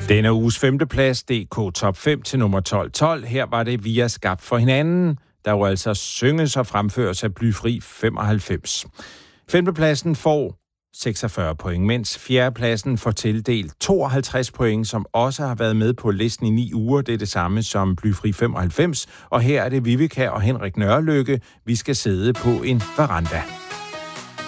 Denne uges 5. plads, DK Top 5 til nummer 12. Her var det Vi er skabt for hinanden, der jo altså synges og fremføres af Blyfri 95. 5. pladsen får 46 point, mens 4. pladsen får tildelt 52 point, som også har været med på listen i 9 uger. Det er det samme som Blyfri 95, og her er det Vivica og Henrik Nørrelykke, Vi skal sidde på en veranda.